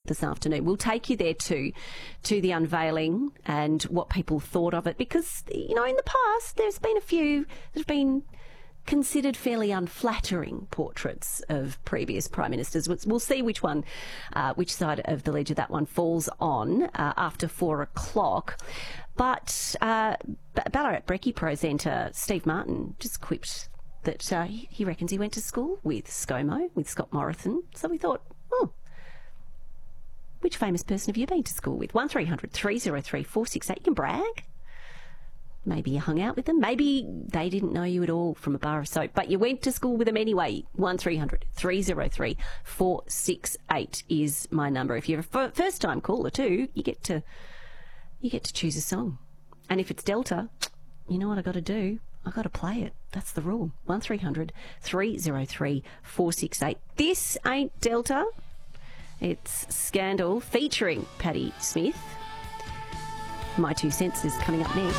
this afternoon. We'll take you there too, to the unveiling and what people thought of it, because, you know, in the past there's been a few that have been considered fairly unflattering portraits of previous Prime Ministers. We'll see which one, which side of the ledger that one falls on after 4 o'clock. But Ballarat Brekkie presenter Steve Martin just quipped that he reckons he went to school with ScoMo, with Scott Morrison. So we thought, which famous person have you been to school with? 1300 303 468. You can brag. Maybe you hung out with them. Maybe they didn't know you at all from a bar of soap, but you went to school with them anyway. 1300 303 468 is my number. If you're a first-time caller too, you get to choose a song. And if it's Delta, you know what I got to do? I got to play it. That's the rule. 1300 303 468. This ain't Delta. It's Scandal featuring Patti Smith. My 2 cents is coming up next.